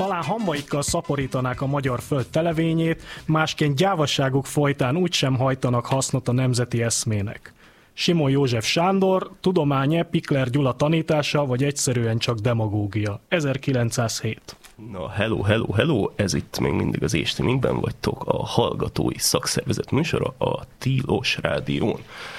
Talán hambaikkal szaporítanák a magyar föld televényét, másként gyávaságuk folytán úgysem hajtanak hasznot a nemzeti eszmének. Simon József Sándor, tudomány-e, Pikler Gyula tanítása, vagy egyszerűen csak demagógia? 1907. Na, hello, ez itt még mindig az Éstiminkben vagytok, a Hallgatói Szakszervezet műsora a Tilos Rádión.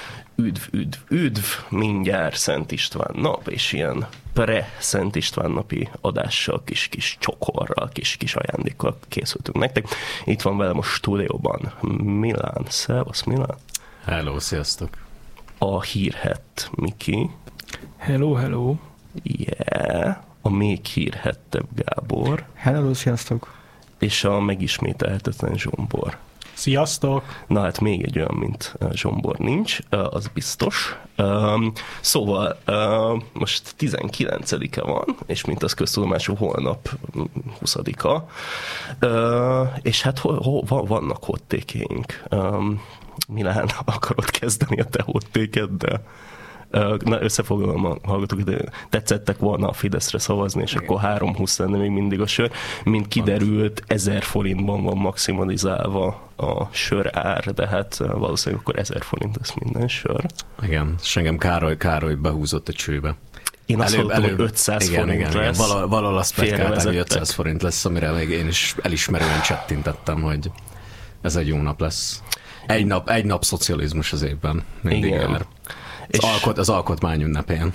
Üdv, mindjárt Szent István nap, és ilyen pre-Szent István napi adással, kis csokorral, kis ajándékkal készültünk nektek. Itt van velem a stúdióban Milán. Szevasz, Milán. Hello, sziasztok. A hírhett Miki. Hello. Yeah. A még hírhettebb Gábor. Hello, sziasztok. És a megismételhetetlen Zsombor. Sziasztok! Na hát még egy olyan, mint Zsombor nincs, az biztos. Szóval most 19-e van, és mint az köztudomású holnap 20-a. És hát vannak hottékeink. Milán, akarod kezdeni a te hottékeddel? Na, összefoglalom a hallgatók, de tetszettek volna a Fideszre szavazni, és akkor 3,20 lenne még mindig a sör. Mint kiderült, 1000 forintban van maximalizálva a sör ár, de hát valószínűleg akkor 1000 forint lesz minden sör. Igen, és engem Károly behúzott a csőbe. Én azt hallottam, hogy 500 forint lesz. Valahol azt pekálták, hogy 500 forint lesz, amire még én is elismerően csettintettem, hogy ez egy jó nap lesz. Egy nap szocializmus az évben. Mindig jár. Az alkotmány ünnepén.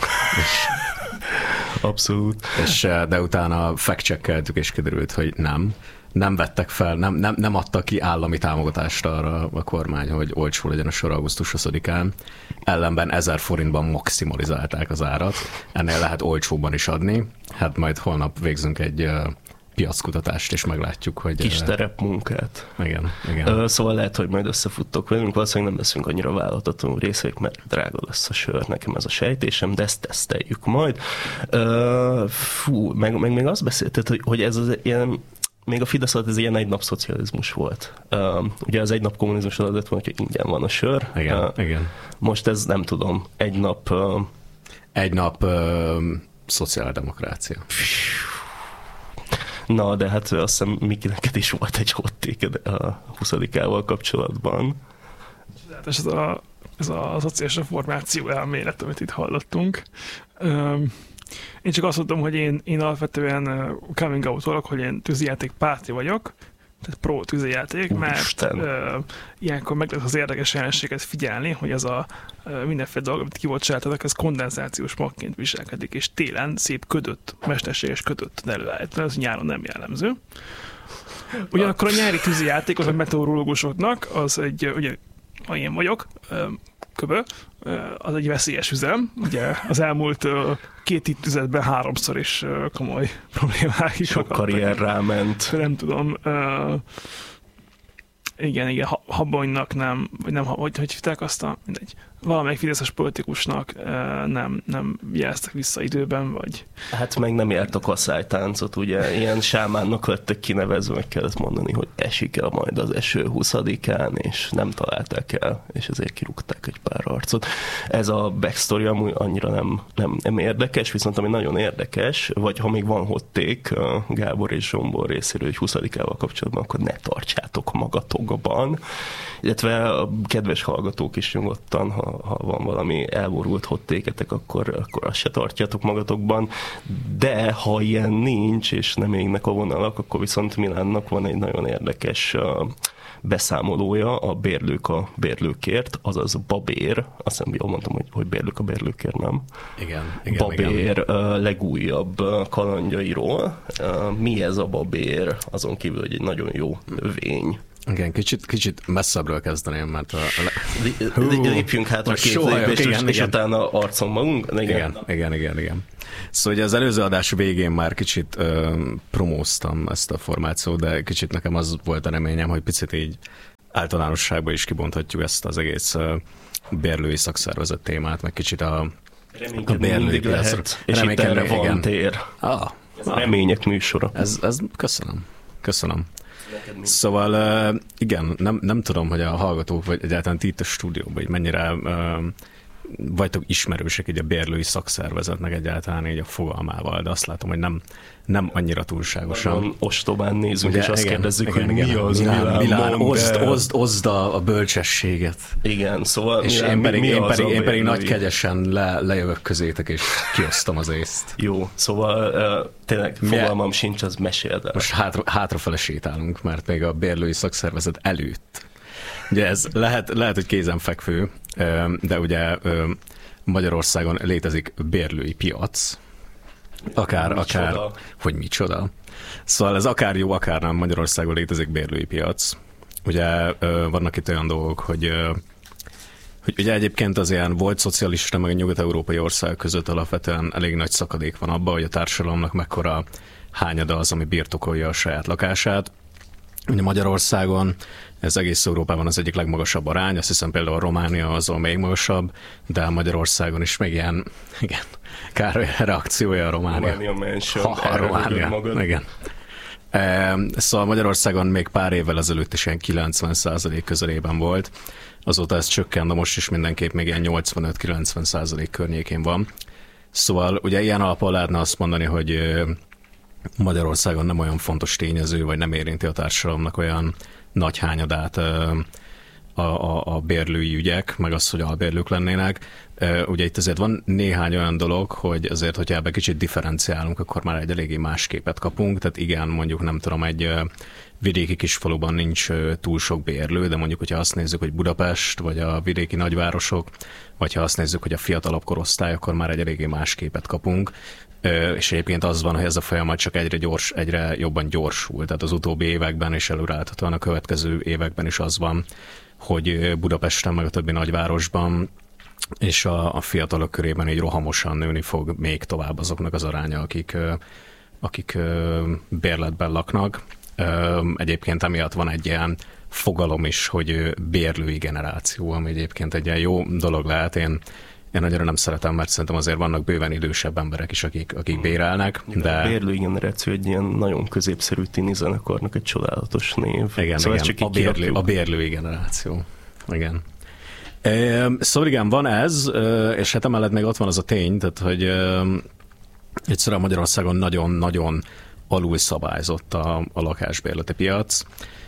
Abszolút. De utána fact-checkeltük, és kiderült, hogy nem vettek fel, nem adtak ki állami támogatást arra a kormány, hogy olcsó legyen a sor augusztus 20-án. Ellenben 1000 forintban maximalizálták az árat. Ennél lehet olcsóban is adni. Hát majd holnap végzünk egy piackutatást, és meglátjuk, hogy... Kis terepmunkát. Igen. Szóval lehet, hogy majd összefuttok velünk, valószínűleg nem leszünk annyira vállalhatatlanul részvék, mert drága lesz a sör, nekem ez a sejtésem, de ezt teszteljük majd. Meg még azt beszélted, hogy ez az ilyen, még a Fidesz alatt ez ilyen egy nap szocializmus volt. Ugye az egy nap kommunizmus alatt lett volna, hogy ingyen van a sör. Igen. Most ez nem tudom, egy nap szociáldemokrácia. Na, de hát azt hiszem, Miki, neked is volt egy hottéked a 20-ával kapcsolatban. Ez a szociális reformáció elmélet, amit itt hallottunk. Én csak azt mondtam, hogy én alapvetően coming out-olok, hogy én tűzijáték párti vagyok, tehát pro tűzijáték, mert ilyenkor meg lehet az érdekes jelenséget figyelni, hogy ez a mindenféle dolog, amit kibocsátadnak, ez kondenzációs magként viselkedik, és télen szép ködött, mesterséges ködött előállít, ez nyáron nem jellemző. Ugyanakkor a nyári tűzijáték, az a meteorológusoknak, az egy, ugye, ha én vagyok, az egy veszélyes üzem. Ugye az elmúlt 2 évtizedben 3-szor is komoly problémák is. Sok karrier ráment. Nem tudom. Igen, Habonynak nem, vagy nem, hogy hívták azt mindegy. Valamelyik fideszes politikusnak nem jeleztek vissza időben, vagy... Hát meg nem járt a kaszálytáncot, ugye ilyen sámánnak lettek kinevezve, meg kellett mondani, hogy esik el majd az eső 20-án, és nem találták el, és ezért kirúgták egy pár arcot. Ez a backstory amúgy annyira nem érdekes, viszont ami nagyon érdekes, vagy ha még van hotték Gábor és Zsombor részéről, hogy 20-ával kapcsolatban, akkor ne tartsátok magatokban. Illetve a kedves hallgatók is nyugodtan, ha van valami elborult hottéketek, akkor azt se tartjátok magatokban, de ha ilyen nincs, és nem égnek a vonalak, akkor viszont Milánnak van egy nagyon érdekes beszámolója, a Bérlők a bérlőkért, azaz Babér, azt hiszem jól mondtam, hogy Bérlők a bérlőkért, nem? Igen. Babér legújabb kalandjairól. Mi ez a Babér? Azon kívül, hogy egy nagyon jó növény. Igen, kicsit messzebbről kezdeném, mert lépjünk hátra 2 lépést, és utána arcon magunk. Igen. Szóval az előző adás végén már kicsit promóztam ezt a formációt, de kicsit nekem az volt a reményem, hogy picit így általánosságban is kibonthatjuk ezt az egész bérlői szakszervezet témát, meg kicsit a bérlői piacra. És itt erre van tér. Remények műsora. Ez köszönöm. Szóval igen, nem tudom, hogy a hallgatók, vagy egyáltalán ti itt a stúdióban, hogy mennyire vagytok ismerősek így a bérlői szakszervezetnek egyáltalán így a fogalmával, de azt látom, hogy nem annyira túlságosan. Nagyon ostobán nézünk, Ugye, és azt kérdezzük, hogy mi igen. az Milán, oszd a bölcsességet. Igen, szóval És Milán, én pedig bérlői? nagy kegyesen lejövök közétek, és kiosztom az észt. Jó, szóval tényleg fogalmam sincs, az meséld el. Most hátrafele sétálunk, mert még a bérlői szakszervezet előtt. Ugye ez lehet, hogy kézenfekvő, de ugye Magyarországon létezik bérlői piac, akár, hogy micsoda. Szóval ez akár jó, akár nem, Magyarországon létezik bérlői piac. Ugye vannak itt olyan dolgok, hogy ugye egyébként az ilyen volt szocialista, meg a nyugat-európai ország között alapvetően elég nagy szakadék van abban, hogy a társadalomnak mekkora hányada az, ami birtokolja a saját lakását. Ugye Magyarországon ez egész Európában az egyik legmagasabb arány, azt hiszem például a Románia azon még magasabb, de Magyarországon is még ilyen, igen, Károly reakciója a Románia. Románia mention, igen. Szóval Magyarországon még pár évvel ezelőtt is ilyen 90% közelében volt, azóta ez csökkent, de most is mindenképp még ilyen 85-90% környékén van. Szóval ugye ilyen alapon lehetne azt mondani, hogy Magyarországon nem olyan fontos tényező, vagy nem érinti a társadalomnak olyan nagy hányadát a bérlői ügyek, meg az, hogy albérlők lennének. Ugye itt azért van néhány olyan dolog, hogy azért, hogyha ebbe kicsit differenciálunk, akkor már egy eléggé más képet kapunk. Tehát igen, mondjuk nem tudom, egy vidéki kisfaluban nincs túl sok bérlő, de mondjuk, hogyha azt nézzük, hogy Budapest, vagy a vidéki nagyvárosok, vagy ha azt nézzük, hogy a fiatalabb korosztály, akkor már egy eléggé más képet kapunk. És egyébként az van, hogy ez a folyamat csak egyre jobban gyorsul. Tehát az utóbbi években is előreállhatóan a következő években is az van, hogy Budapesten, meg a többi nagyvárosban és a fiatalok körében így rohamosan nőni fog még tovább azoknak az aránya, akik bérletben laknak. Egyébként emiatt van egy ilyen fogalom is, hogy bérlői generáció, ami egyébként egy ilyen jó dolog lehet. Én nagyon nem szeretem, mert szerintem azért vannak bőven idősebb emberek is, akik bérelnek. De a bérlői generáció egy ilyen nagyon középszerű tini zenekarnak egy csodálatos név. Igen, szóval igen. A bérlői generáció. Igen. Szóval igen, van ez, és hát emellett még ott van az a tény, tehát, hogy egyszerűen Magyarországon nagyon-nagyon alul szabályzott a lakásbérleti piac.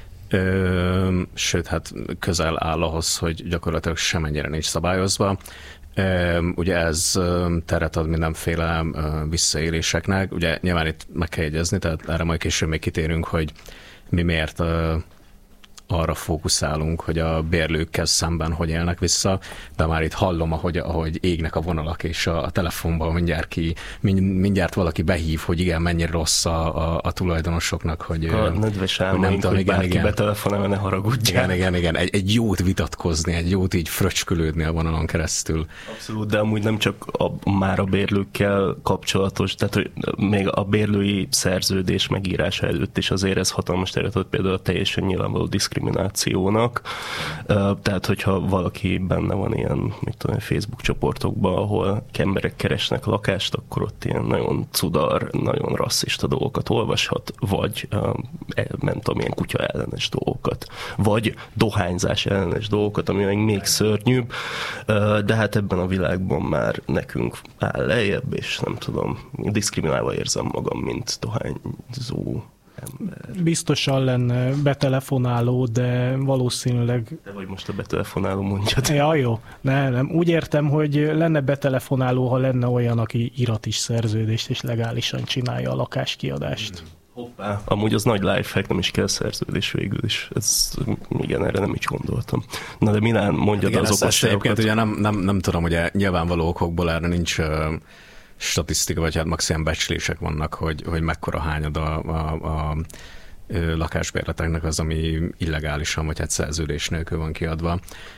Sőt, hát közel áll ahhoz, hogy gyakorlatilag semennyire nincs szabályozva. Ugye ez teret ad mindenféle visszaéléseknek. Ugye nyilván itt meg kell jegyezni, tehát erre majd később még kitérünk, hogy mi miért arra fókuszálunk, hogy a bérlőkkel szemben hogy élnek vissza, de már itt hallom, ahogy égnek a vonalak, és a telefonban mindjárt valaki behív, hogy igen, mennyire rossz a tulajdonosoknak, hogy a nedves álmaink, hogy bárki betelefonál, ne haragudjál. Igen. Egy jót vitatkozni, egy jót így fröcskölődni a vonalon keresztül. Abszolút, de amúgy nem csak már a bérlőkkel kapcsolatos, tehát hogy még a bérlői szerződés megírása előtt is azért ez hatalmas teret ad például a teljesen nyilvánvaló diszkriminációnak. Tehát, hogyha valaki benne van ilyen, Facebook csoportokban, ahol emberek keresnek lakást, akkor ott ilyen nagyon cudar, nagyon rasszista dolgokat olvashat, vagy nem tudom, ilyen kutya ellenes dolgokat, vagy dohányzás ellenes dolgokat, ami még szörnyűbb, de hát ebben a világban már nekünk áll lejjebb, és nem tudom, diszkriminálva érzem magam, mint dohányzó ember. Biztosan lenne betelefonáló, de valószínűleg... De vagy most a betelefonáló mondjad. Ja, jó. Nem. Úgy értem, hogy lenne betelefonáló, ha lenne olyan, aki irat is szerződést, és legálisan csinálja a lakáskiadást. Hoppá. Amúgy az nagy lifehack, nem is kell szerződés végül is. Igen, erre nem is gondoltam. Na de Milán, mondjad az okosságokat. Egyébként ugye nem tudom, ugye nyilvánvaló okokból erre nincs statisztika, vagy hát maximum becslések vannak, hogy mekkora hányad a lakásbérleteknek az, ami illegálisan, vagy hát szerződés nélkül van kiadva.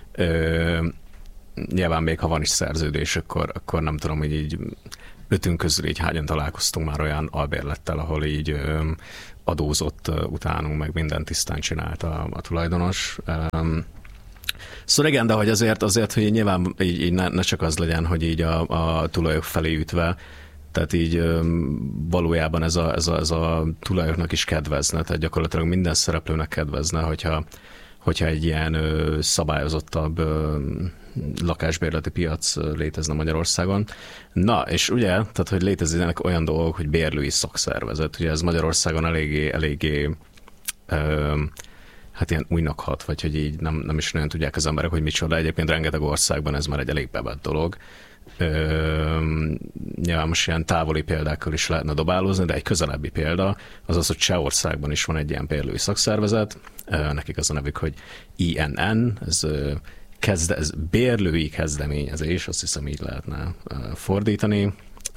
Nyilván még ha van is szerződés, akkor nem tudom, hogy így 5 közül így hányan találkoztunk már olyan albérlettel, ahol így adózott utánunk, meg mindent tisztán csinált a tulajdonos. Szóval igen, de hogy azért, hogy nyilván így ne csak az legyen, hogy így a tulajok felé ütve, tehát így valójában ez a tulajoknak is kedvezne, tehát gyakorlatilag minden szereplőnek kedvezne, hogyha egy ilyen szabályozottabb lakásbérleti piac létezne Magyarországon. Na, és ugye, tehát hogy léteznek olyan dolgok, hogy bérlői szakszervezet. Ugye ez Magyarországon eléggé hát ilyen újnak hat, vagy hogy így nem is nagyon tudják az emberek, hogy micsoda. Egyébként rengeteg országban ez már egy elég bevett dolog. Nyilván most ilyen távoli példákkal is lehetne dobálózni, de egy közelebbi példa az az, hogy Csehországban is van egy ilyen bérlői szakszervezet, nekik az a nevük, hogy INN, ez bérlői kezdeményezés, azt hiszem így lehetne fordítani.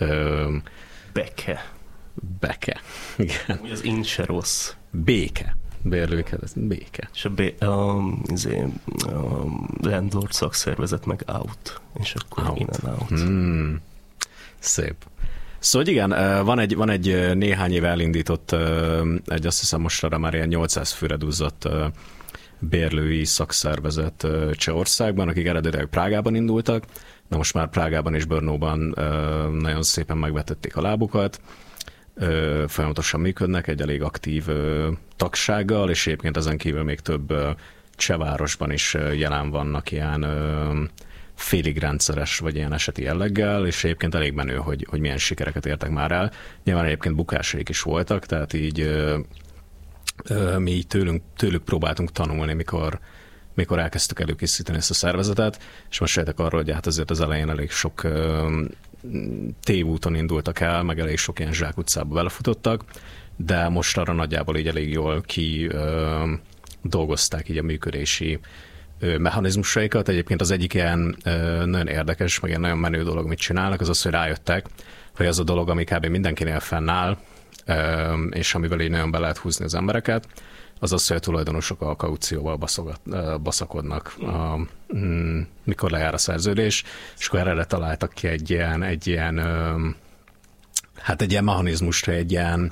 Beke. Igen. Ugye az int se rossz. Béke. Béke. És a landlord szakszervezet meg out. És akkor in and out. Szép. Szóval igen, van egy néhány éve elindított, azt hiszem mostanra már ilyen 800 főre duzzadt bérlői szakszervezet Csehországban, akik eredetileg Prágában indultak, de most már Prágában és Brnóban nagyon szépen megvetették a lábukat, folyamatosan működnek egy elég aktív tagsággal, és egyébként ezen kívül még több cseh városban is jelen vannak ilyen félig rendszeres vagy ilyen eseti jelleggel, és egyébként elég menő, hogy milyen sikereket értek már el. Nyilván egyébként bukásaik is voltak, tehát így mi így tőlük próbáltunk tanulni, mikor elkezdtük előkészíteni ezt a szervezetet, és most sejtek arról, hogy hát azért az elején elég sok tévúton indultak el, meg elég sok ilyen zsákutcába belefutottak, de most arra nagyjából így elég jól dolgozták így a működési mechanizmusaikat. Egyébként az egyik ilyen nagyon érdekes, meg ilyen nagyon menő dolog, mit csinálnak, az az, hogy rájöttek, hogy az a dolog, ami kb. Mindenkinél fennáll, és amivel így nagyon be lehet húzni az embereket, az az, hogy a tulajdonosok a kaucióval baszakodnak, mikor lejár a szerződés, és akkor erre találtak ki egy ilyen mechanizmust, egy ilyen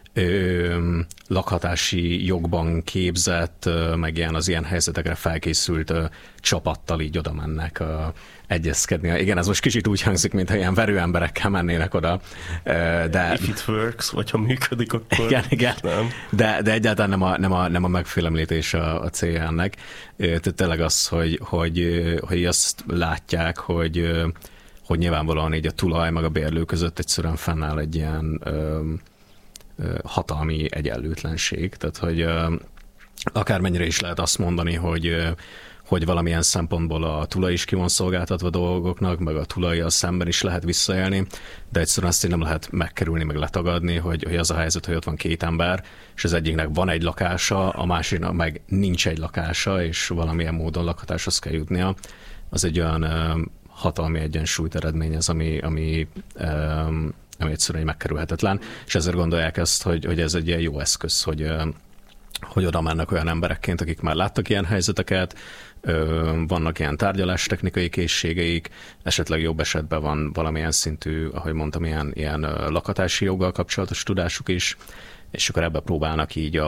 lakhatási jogban képzett, meg az ilyen helyzetekre felkészült csapattal így oda mennek egyezkedni. Igen, ez most kicsit úgy hangzik, mintha ilyen verőemberekkel mennének oda. De if it works, vagy ha működik, akkor igen. Nem. De egyáltalán nem a megfélemlítés a célja ennek. Tehát tényleg az, hogy azt látják, hogy nyilvánvalóan így a tulaj meg a bérlő között egyszerűen fennáll egy ilyen hatalmi egyenlőtlenség. Tehát, hogy akármennyire is lehet azt mondani, hogy valamilyen szempontból a tulaj is ki van szolgáltatva dolgoknak, meg a tulajjal szemben is lehet visszaélni, de egyszerűen azt így nem lehet megkerülni, meg letagadni, hogy az a helyzet, hogy ott van két ember, és az egyiknek van egy lakása, a másiknak meg nincs egy lakása, és valamilyen módon lakhatáshoz kell jutnia. Az egy olyan hatalmi egyensúlyt eredményez, ami egyszerűen megkerülhetetlen, és ezért gondolják ezt, hogy ez egy ilyen jó eszköz, hogy oda mennek olyan emberekként, akik már láttak ilyen helyzeteket, vannak ilyen tárgyalástechnikai készségeik, esetleg jobb esetben van valamilyen szintű, ahogy mondtam, ilyen lakhatási joggal kapcsolatos tudásuk is, és akkor ebbe próbálnak így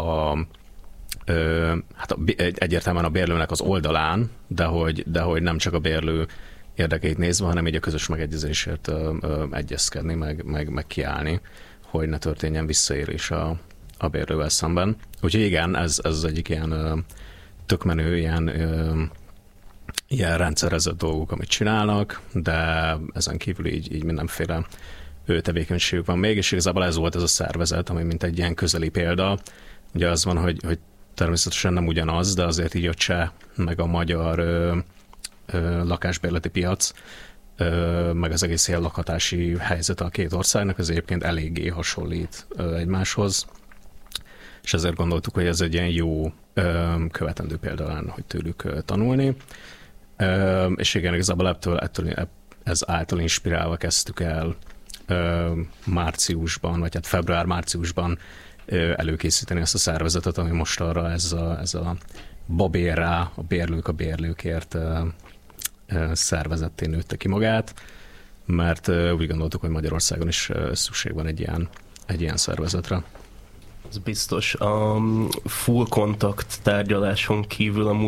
egyértelműen a bérlőnek az oldalán, de hogy nem csak a bérlő érdekeit nézve, hanem így a közös megegyezésért egyezkedni, meg kiállni, hogy ne történjen visszaérés a bérlővel szemben. Úgyhogy igen, ez az egyik ilyen tök menő, ilyen rendszerezett dolgok, amit csinálnak, de ezen kívül így mindenféle tevékenységük van még, és igazából ez volt ez a szervezet, ami mint egy ilyen közeli példa. Ugye az van, hogy természetesen nem ugyanaz, de azért így a cseh, meg a magyar lakásbérleti piac, meg az egész ilyen lakhatási helyzet a két országnak, az egyébként eléggé hasonlít egymáshoz, és ezért gondoltuk, hogy ez egy ilyen jó követendő példa lenne, hogy tőlük tanulni. És igen, igazából ez által inspirálva kezdtük el márciusban, vagy hát február-márciusban előkészíteni ezt a szervezetet, ami most arra ez a Babérrá, a bérlők a bérlőkért szervezetté nőtte ki magát, mert úgy gondoltuk, hogy Magyarországon is szükség van egy ilyen szervezetre. Ez biztos. A full kontakt tárgyaláson kívül